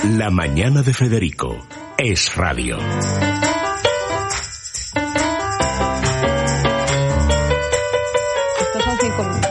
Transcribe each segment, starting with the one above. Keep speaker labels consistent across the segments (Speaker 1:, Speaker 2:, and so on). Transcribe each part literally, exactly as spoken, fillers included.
Speaker 1: La mañana de Federico es radio.
Speaker 2: Estos son cinco minutos.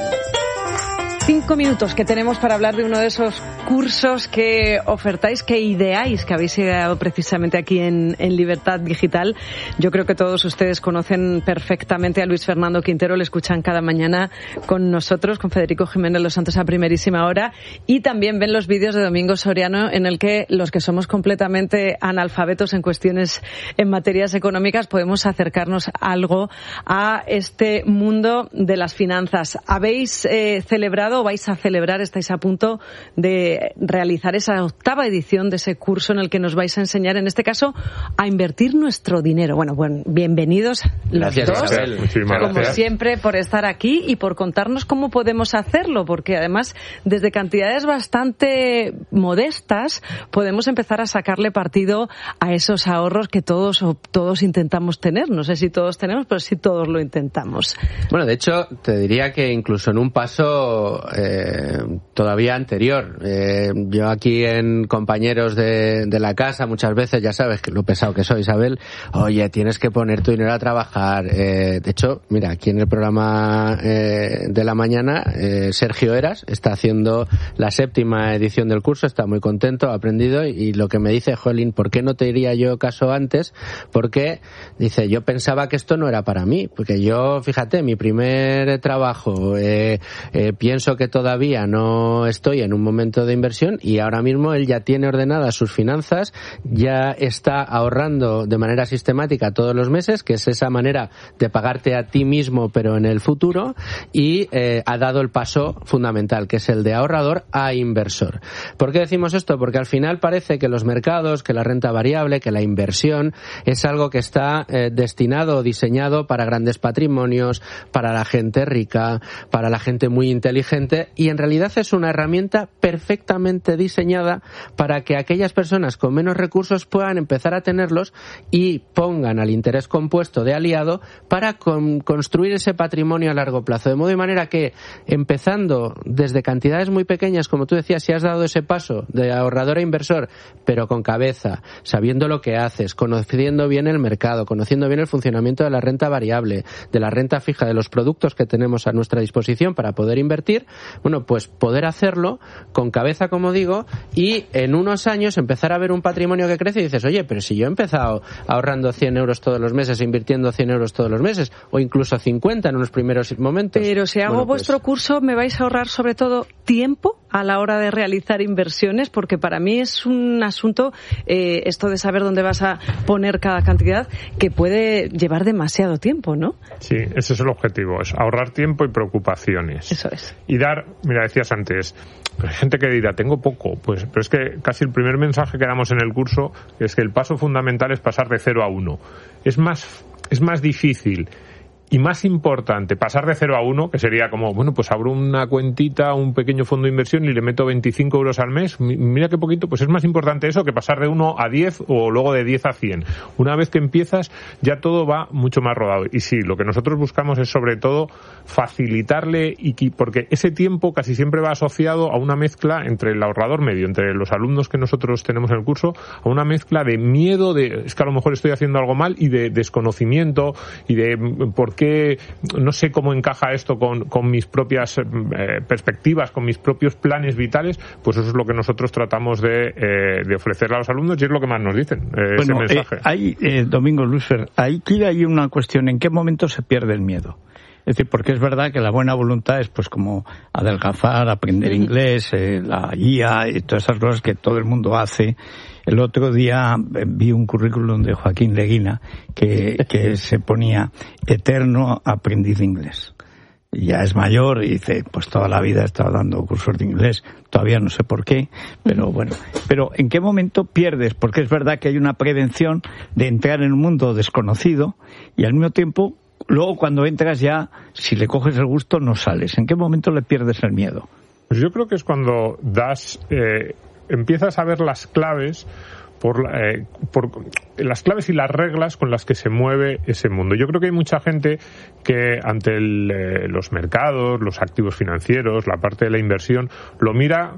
Speaker 2: Cinco minutos que tenemos para hablar de uno de esos cursos que ofertáis, que ideáis, que habéis ideado precisamente aquí en, en Libertad Digital. Yo creo que todos ustedes conocen perfectamente a Luis Fernando Quintero, le escuchan cada mañana con nosotros, con Federico Jiménez Los Santos a primerísima hora, y también ven los vídeos de Domingo Soriano, en el que los que somos completamente analfabetos en cuestiones, en materias económicas, podemos acercarnos algo a este mundo de las finanzas. ¿Habéis eh, celebrado o vais a celebrar, estáis a punto de realizar esa octava edición de ese curso en el que nos vais a enseñar, en este caso, a invertir nuestro dinero? Bueno, bueno, bienvenidos los
Speaker 3: gracias,
Speaker 2: dos,
Speaker 3: Isabel. Muchísimas
Speaker 2: como
Speaker 3: gracias.
Speaker 2: siempre, por estar aquí y por contarnos cómo podemos hacerlo, porque además, desde cantidades bastante modestas, podemos empezar a sacarle partido a esos ahorros que todos o todos intentamos tener. No sé si todos tenemos, pero sí todos lo intentamos.
Speaker 3: Bueno, de hecho, te diría que incluso en un paso eh, todavía anterior. Eh, yo aquí en compañeros de, de la casa, muchas veces, ya sabes que lo pesado que soy, Isabel, oye, tienes que poner tu dinero a trabajar. Eh, de hecho, mira, aquí en el programa eh, de la mañana, eh, Sergio Eras está haciendo la séptima edición del curso, está muy contento, ha aprendido, y lo que me dice, jolín, ¿por qué no te diría yo caso antes? Porque, dice, yo pensaba que esto no era para mí, porque yo, fíjate, mi primer trabajo, eh, eh, pienso que todavía no estoy en un momento de inversión, y ahora mismo él ya tiene ordenadas sus finanzas, ya está ahorrando de manera sistemática todos los meses, que es esa manera de pagarte a ti mismo pero en el futuro, y eh, ha dado el paso fundamental, que es el de ahorrador a inversor. ¿Por qué decimos esto? Porque al final parece que los mercados, que la renta variable, que la inversión es algo que está eh, destinado o diseñado para grandes patrimonios, para la gente rica, para la gente muy inteligente, y en realidad es una herramienta perfectamente diseñada para que aquellas personas con menos recursos puedan empezar a tenerlos y pongan al interés compuesto de aliado para con, construir ese patrimonio a largo plazo. De modo y manera que, empezando desde cantidades muy pequeñas, como tú decías, si has dado ese paso de ahorrador a inversor, pero con cabeza, sabiendo lo que haces, conociendo bien el mercado, conociendo bien el funcionamiento de la renta variable, de la renta fija, de los productos que tenemos a nuestra disposición para poder invertir, bueno, pues poder hacerlo con cabeza, como digo, y en unos años empezar a ver un patrimonio que crece y dices, oye, pero si yo he empezado ahorrando cien euros todos los meses, invirtiendo cien euros todos los meses, o incluso cincuenta en unos primeros momentos.
Speaker 2: Pero si hago
Speaker 3: bueno, pues...
Speaker 2: vuestro curso, ¿me vais a ahorrar sobre todo tiempo a la hora de realizar inversiones? Porque para mí es un asunto, eh, esto de saber dónde vas a poner cada cantidad, que puede llevar demasiado tiempo, ¿no?
Speaker 4: Sí, ese es el objetivo, es ahorrar tiempo y preocupaciones.
Speaker 2: Eso es.
Speaker 4: Y dar, mira, decías antes, pero hay gente que dirá, tengo poco, pues, pero es que casi el primer mensaje que damos en el curso es que el paso fundamental es pasar de cero a uno. Es más, es más difícil y más importante pasar de cero a uno, que sería como, bueno, pues abro una cuentita, un pequeño fondo de inversión y le meto veinticinco euros al mes. Mira qué poquito, pues es más importante eso que pasar de uno a diez o luego de diez a cien. Una vez que empiezas, ya todo va mucho más rodado. Y sí, lo que nosotros buscamos es sobre todo facilitarle, y porque ese tiempo casi siempre va asociado a una mezcla entre el ahorrador medio, entre los alumnos que nosotros tenemos en el curso, a una mezcla de miedo, de es que a lo mejor estoy haciendo algo mal, y de desconocimiento, y de por qué no sé cómo encaja esto con, con mis propias eh, perspectivas, con mis propios planes vitales. Pues eso es lo que nosotros tratamos de, eh, de ofrecerle a los alumnos, y es lo que más nos dicen, eh,
Speaker 5: bueno,
Speaker 4: ese mensaje.
Speaker 5: Eh, hay, eh, Domingo Luisfer, aquí hay una cuestión, ¿en qué momento se pierde el miedo? Es decir, porque es verdad que la buena voluntad es pues como adelgazar, aprender inglés, eh, la guía y todas esas cosas que todo el mundo hace. El otro día vi un currículum de Joaquín Leguina que, que se ponía eterno aprendiz de inglés. Ya es mayor y dice, pues toda la vida he estado dando cursos de inglés, todavía no sé por qué, pero bueno. Pero ¿en qué momento pierdes? Porque es verdad que hay una prevención de entrar en un mundo desconocido y al mismo tiempo, luego cuando entras ya, si le coges el gusto, no sales. ¿En qué momento le pierdes el miedo?
Speaker 4: Pues yo creo que es cuando das, eh, empiezas a ver las claves, por, eh, por las claves y las reglas con las que se mueve ese mundo. Yo creo que hay mucha gente que ante el, eh, los mercados, los activos financieros, la parte de la inversión, lo mira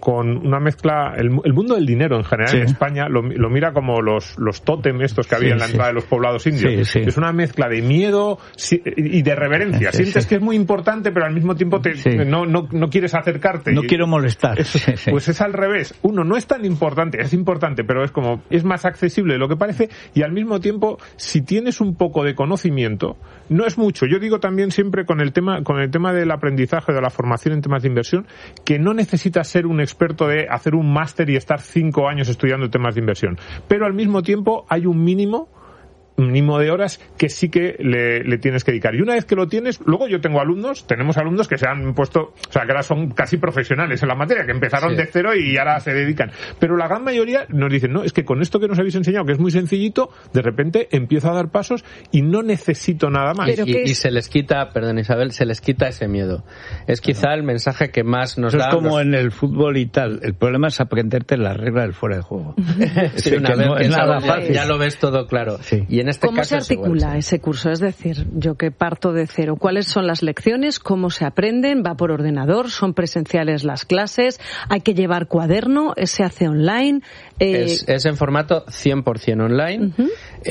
Speaker 4: con una mezcla, el, el mundo del dinero en general
Speaker 5: sí.
Speaker 4: en España lo, lo mira como los, los tótem estos que había sí, en la entrada sí. de los poblados indios. Sí, sí. Es una mezcla de miedo y de reverencia. Sí, Sientes sí. que es muy importante, pero al mismo tiempo te, sí. no, no, no quieres acercarte.
Speaker 5: No y, quiero molestar.
Speaker 4: Es, sí, sí. Pues es al revés. Uno, no es tan importante, es importante, pero es como, es más accesible de lo que parece, y al mismo tiempo, si tienes un poco de conocimiento, no es mucho. Yo digo también siempre con el tema, con el tema del aprendizaje, de la formación en temas de inversión, que no necesitas ser un experto de hacer un máster y estar cinco años estudiando temas de inversión. Pero al mismo tiempo hay un mínimo mínimo de horas que sí que le, le tienes que dedicar. Y una vez que lo tienes, luego yo tengo alumnos, tenemos alumnos que se han puesto, o sea, que ahora son casi profesionales en la materia, que empezaron sí. de cero y ahora se dedican. Pero la gran mayoría nos dicen, no, es que con esto que nos habéis enseñado, que es muy sencillito, de repente empiezo a dar pasos y no necesito nada más.
Speaker 3: Y, y, y se les quita, perdón Isabel, se les quita ese miedo. Es quizá el mensaje que más nos
Speaker 5: Eso
Speaker 3: da.
Speaker 5: Es como
Speaker 3: los...
Speaker 5: en el fútbol y tal. El problema es aprenderte la regla del fuera de juego.
Speaker 3: sí, una vez no es nada fácil. Ya lo ves todo claro.
Speaker 2: Sí.
Speaker 3: Y en este
Speaker 2: ¿Cómo
Speaker 3: caso
Speaker 2: se articula igual, sí. ese curso? Es decir, yo que parto de cero, ¿cuáles son las lecciones? ¿Cómo se aprenden? ¿Va por ordenador? ¿Son presenciales las clases? ¿Hay que llevar cuaderno? ¿Se hace online?
Speaker 3: Eh... Es, es en formato cien por ciento online. Uh-huh.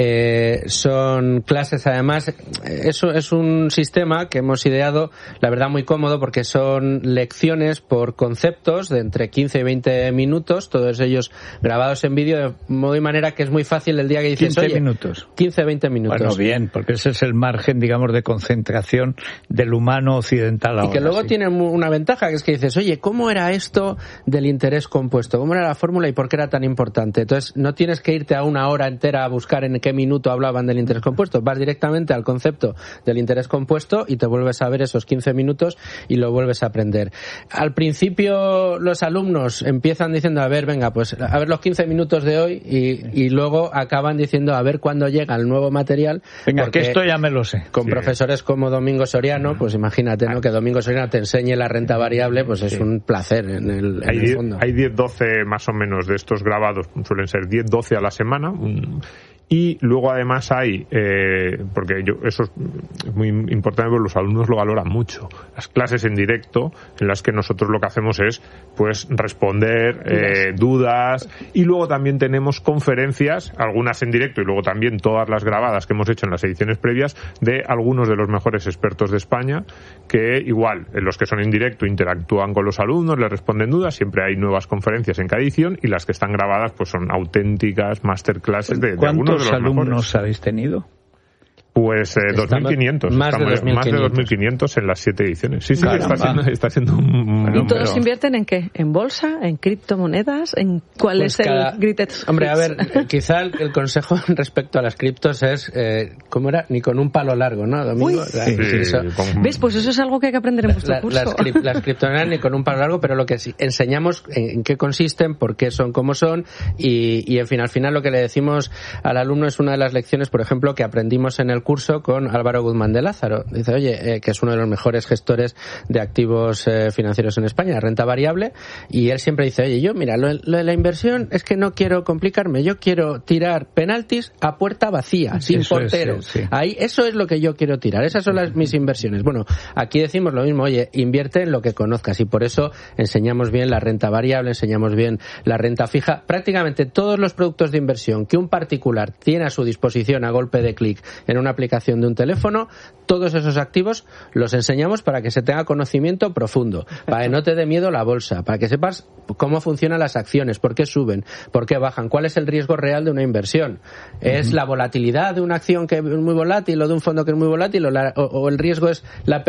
Speaker 3: Eh, son clases, además, eso es un sistema que hemos ideado, la verdad, muy cómodo, porque son lecciones por conceptos de entre quince y veinte minutos, todos ellos grabados en vídeo, de modo y manera que es muy fácil el día que dices,
Speaker 5: quince
Speaker 3: oye,
Speaker 5: minutos.
Speaker 3: quince a veinte minutos.
Speaker 5: Bueno, bien, porque ese es el margen, digamos, de concentración del humano occidental ahora.
Speaker 3: Y que luego
Speaker 5: sí.
Speaker 3: tiene una ventaja, que es que dices, oye, ¿cómo era esto del interés compuesto? ¿Cómo era la fórmula y por qué era tan importante? Entonces, no tienes que irte a una hora entera a buscar en qué minuto hablaban del interés compuesto. Vas directamente al concepto del interés compuesto y te vuelves a ver esos quince minutos y lo vuelves a aprender. Al principio, los alumnos empiezan diciendo, a ver, venga, pues a ver los quince minutos de hoy, y, y luego acaban diciendo, a ver cuándo llega el nuevo material.
Speaker 5: Venga, que esto ya me lo sé.
Speaker 3: Con
Speaker 5: sí.
Speaker 3: profesores como Domingo Soriano, pues imagínate, ¿no? Que Domingo Soriano te enseñe la renta variable, pues es sí. un placer en el, en
Speaker 4: hay
Speaker 3: el fondo.
Speaker 4: Hay diez, doce más o menos de estos grabados, suelen ser diez, doce a la semana. Un... Y luego además hay, eh, porque yo, eso es muy importante porque los alumnos lo valoran mucho, las clases en directo en las que nosotros lo que hacemos es pues responder eh, dudas, y luego también tenemos conferencias, algunas en directo y luego también todas las grabadas que hemos hecho en las ediciones previas de algunos de los mejores expertos de España, que igual, en los que son en directo interactúan con los alumnos, les responden dudas, siempre hay nuevas conferencias en cada edición, y las que están grabadas pues son auténticas masterclasses de, de algunos
Speaker 5: ¿Cuántos alumnos mejores. habéis tenido?
Speaker 4: Pues eh, dos mil quinientos.
Speaker 3: Más de dos mil quinientos.
Speaker 4: Más de dos mil quinientos en las siete ediciones. Sí, sí, está siendo, está siendo un...
Speaker 2: ¿Y todos pero... invierten en qué? ¿En bolsa? ¿En criptomonedas? ¿En cuál
Speaker 3: pues
Speaker 2: es
Speaker 3: cada...
Speaker 2: el greatest?
Speaker 3: Hombre, a ver, quizá el, el consejo respecto a las criptos es, eh, ¿cómo era? Ni con un palo largo, ¿no, Domingo?
Speaker 2: Uy, sí. Sí, eso... con... ¿Ves? Pues eso es algo que hay que aprender en vuestro
Speaker 3: la,
Speaker 2: curso.
Speaker 3: Las, cri... las criptomonedas ni con un palo largo, pero lo que sí, enseñamos en, en qué consisten, por qué son como son, y, y en fin, al final lo que le decimos al alumno es una de las lecciones, por ejemplo, que aprendimos en el curso con Álvaro Guzmán de Lázaro. Dice, oye, eh, que es uno de los mejores gestores de activos eh, financieros en España, renta variable, y él siempre dice, oye, yo, mira, lo, lo de la inversión es que no quiero complicarme, yo quiero tirar penaltis a puerta vacía, sin eso portero. Es, sí, sí. Ahí, eso es lo que yo quiero tirar, esas son las, mis inversiones. Bueno, aquí decimos lo mismo, oye, invierte en lo que conozcas, y por eso enseñamos bien la renta variable, enseñamos bien la renta fija. Prácticamente todos los productos de inversión que un particular tiene a su disposición a golpe de clic en una aplicación de un teléfono, todos esos activos los enseñamos para que se tenga conocimiento profundo, para que no te dé miedo la bolsa, para que sepas cómo funcionan las acciones, por qué suben, por qué bajan, cuál es el riesgo real de una inversión. ¿Es uh-huh. la volatilidad de una acción que es muy volátil o de un fondo que es muy volátil, o, la, o, o el riesgo es la